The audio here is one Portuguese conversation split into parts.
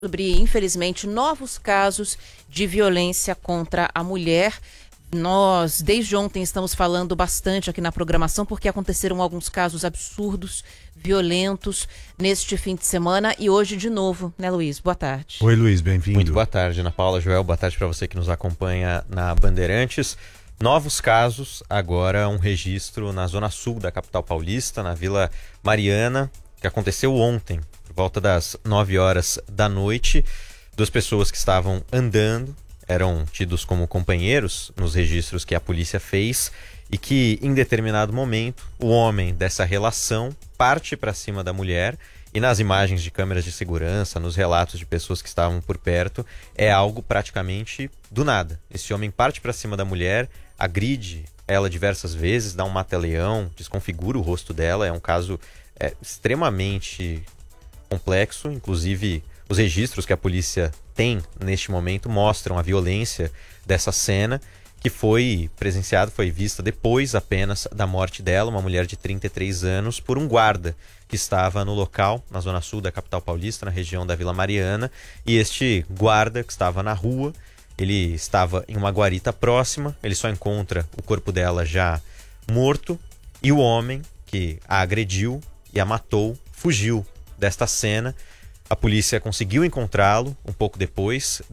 Sobre, infelizmente, novos casos de violência contra a mulher. Nós, desde ontem, estamos falando bastante aqui na programação porque aconteceram alguns casos absurdos, violentos, neste fim de semana e hoje de novo, né, Luiz? Boa tarde. Oi, Luiz, bem-vindo. Muito boa tarde, Ana Paula, Joel, boa tarde para você que nos acompanha na Bandeirantes. Novos casos, agora um registro na zona sul da capital paulista, na Vila Mariana, que aconteceu ontem, por volta das 9 horas da noite. Duas pessoas que estavam andando, eram tidos como companheiros nos registros que a polícia fez e que, em determinado momento, o homem dessa relação parte para cima da mulher e nas imagens de câmeras de segurança, nos relatos de pessoas que estavam por perto, é algo praticamente do nada. Esse homem parte para cima da mulher, agride ela diversas vezes, dá um mata-leão, desconfigura o rosto dela. É um caso extremamente complexo, inclusive os registros que a polícia tem neste momento mostram a violência dessa cena, que foi presenciada, foi vista depois apenas da morte dela, uma mulher de 33 anos, por um guarda que estava no local, na zona sul da capital paulista, na região da Vila Mariana, e este guarda que estava na rua, ele estava em uma guarita próxima, ele só encontra o corpo dela já morto, e o homem que a agrediu e a matou fugiu desta cena. A polícia conseguiu encontrá-lo um pouco depois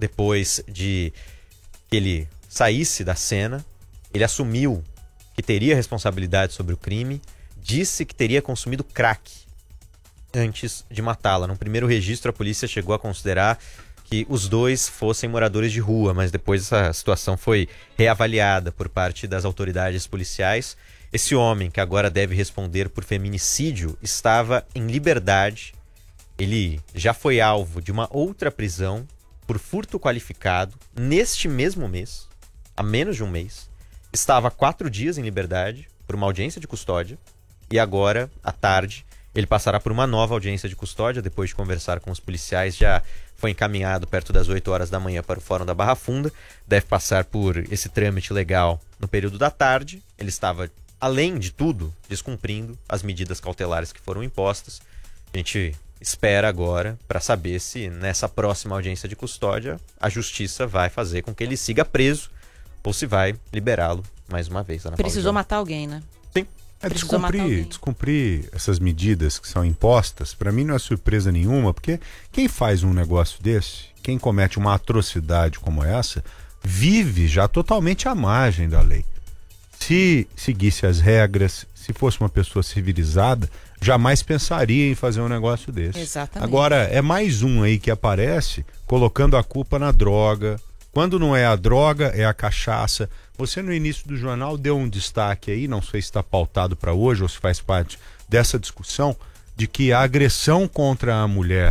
de que ele saísse da cena. Ele assumiu que teria responsabilidade sobre o crime, disse que teria consumido crack antes de matá-la. No primeiro registro, a polícia chegou a considerar que os dois fossem moradores de rua, mas depois essa situação foi reavaliada por parte das autoridades policiais. Esse homem, que agora deve responder por feminicídio, estava em liberdade. Ele já foi alvo de uma outra prisão por furto qualificado neste mesmo mês, há menos de um mês. Estava 4 dias em liberdade por uma audiência de custódia e agora, à tarde, ele passará por uma nova audiência de custódia. Depois de conversar com os policiais, já foi encaminhado perto das 8 horas da manhã para o Fórum da Barra Funda. Deve passar por esse trâmite legal no período da tarde. Ele estava, além de tudo, descumprindo as medidas cautelares que foram impostas. A gente espera agora para saber se nessa próxima audiência de custódia a justiça vai fazer com que ele siga preso ou se vai liberá-lo mais uma vez. Precisou matar alguém, né? Sim. Descumprir essas medidas que são impostas, para mim não é surpresa nenhuma, porque quem faz um negócio desse, quem comete uma atrocidade como essa, vive já totalmente à margem da lei. Se seguisse as regras, se fosse uma pessoa civilizada, jamais pensaria em fazer um negócio desse. Exatamente. Agora, é mais um aí que aparece colocando a culpa na droga. Quando não é a droga, é a cachaça. Você no início do jornal deu um destaque aí, não sei se está pautado para hoje ou se faz parte dessa discussão, de que a agressão contra a mulher,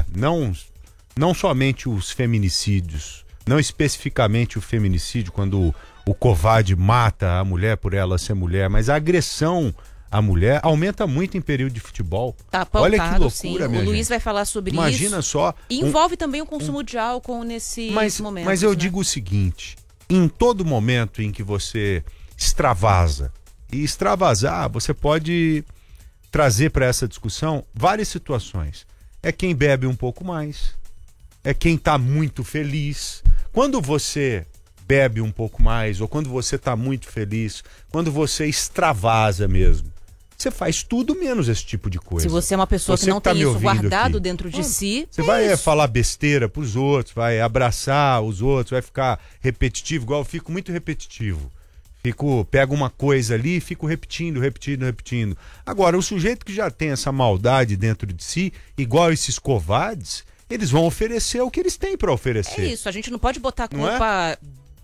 não somente os feminicídios, não especificamente o feminicídio, quando o covarde mata a mulher por ela ser mulher, mas a agressão à mulher aumenta muito em período de futebol. Tá pautado, olha que loucura, sim. O Luiz vai falar sobre isso. Imagina só. E envolve também o consumo de álcool nesse momento. Mas eu digo o seguinte, em todo momento em que você extravasa, e extravasar, você pode trazer para essa discussão várias situações. É quem bebe um pouco mais, é quem está muito feliz. Quando você bebe um pouco mais, ou quando você está muito feliz, quando você extravasa mesmo, você faz tudo menos esse tipo de coisa. Se você é uma pessoa que não tem isso guardado dentro de si, você vai falar besteira pros outros, vai abraçar os outros, vai ficar repetitivo, igual eu fico muito repetitivo. Pego uma coisa ali e fico repetindo. Agora, o sujeito que já tem essa maldade dentro de si, igual esses covardes, eles vão oferecer o que eles têm para oferecer. É isso, a gente não pode botar a culpa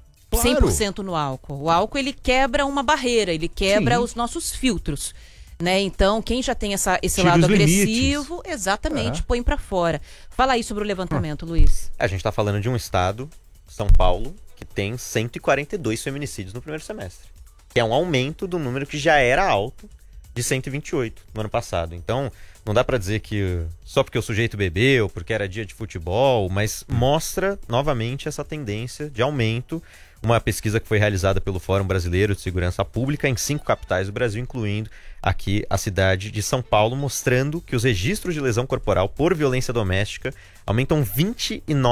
100% no álcool. O álcool, ele quebra uma barreira, ele quebra os nossos filtros, né? Então, quem já tem esse lado agressivo, exatamente, põe para fora. Fala aí sobre o levantamento, Luiz. A gente está falando de um estado, São Paulo, que tem 142 feminicídios no primeiro semestre, que é um aumento do número que já era alto de 128 no ano passado. Então, não dá para dizer que só porque o sujeito bebeu, porque era dia de futebol, mas mostra novamente essa tendência de aumento. Uma pesquisa que foi realizada pelo Fórum Brasileiro de Segurança Pública em 5 capitais do Brasil, incluindo aqui a cidade de São Paulo, mostrando que os registros de lesão corporal por violência doméstica aumentam 29%